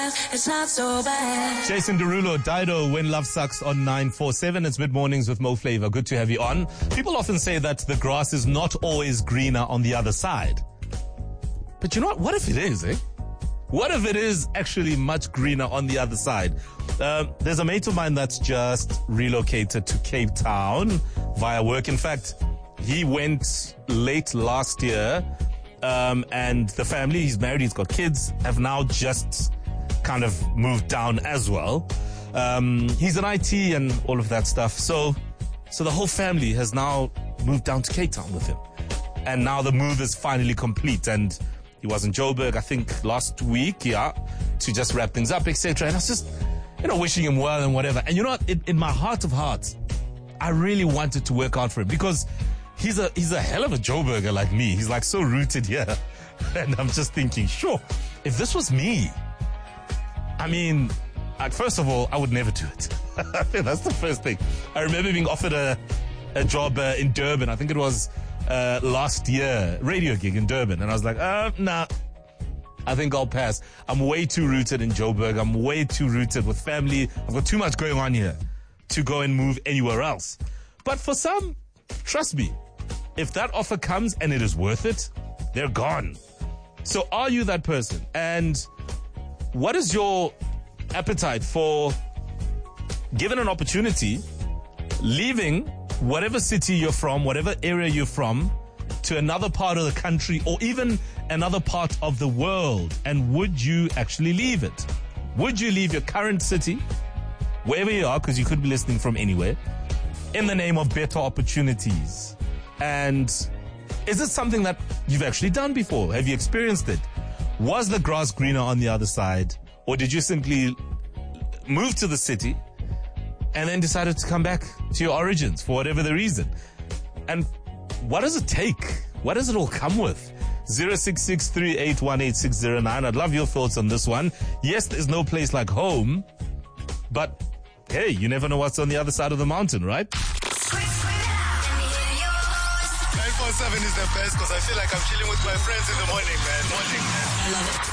life, it's not so bad. Jason Derulo, Dido, When Love Sucks on 947. It's Mid-Mornings with Mo Flavor. Good to have you on. People often say that the grass is not always greener on the other side. But you know what? What if it is, eh? What if it is actually much greener on the other side? There's a mate of mine that's just relocated to Cape Town via work. In fact, he went late last year, and the family, he's married, he's got kids, have now just kind of moved down as well. He's in IT and all of that stuff. So the whole family has now moved down to Cape Town with him. And now the move is finally complete. And he was in Joburg, I think, last week, to just wrap things up, etc. And I was just, wishing him well and whatever. And you know what? In my heart of hearts, I really wanted to work out for him because he's a hell of a Joburger like me. He's like so rooted here. And I'm just thinking, sure, if this was me, I mean, first of all, I would never do it. I think that's the first thing. I remember being offered a job in Durban. I think it was last year, radio gig in Durban. And I was like, nah, I think I'll pass. I'm way too rooted in Joburg. I'm way too rooted with family. I've got too much going on here to go and move anywhere else. But for some, trust me, if that offer comes and it is worth it, they're gone. So are you that person? And what is your appetite for, given an opportunity, leaving whatever city you're from, whatever area you're from, to another part of the country or even another part of the world? And would you actually leave it? Would you leave your current city, wherever you are, because you could be listening from anywhere, in the name of better opportunities? And is it something that you've actually done before? Have you experienced it? Was the grass greener on the other side? Or did you simply move to the city and then decided to come back to your origins for whatever the reason? And what does it take? What does it all come with? 0663818609. I'd love your thoughts on this one. Yes, there's no place like home, but hey, you never know what's on the other side of the mountain, right? 947 is the best because I feel like I'm chilling with my friends in the morning, man. I love it.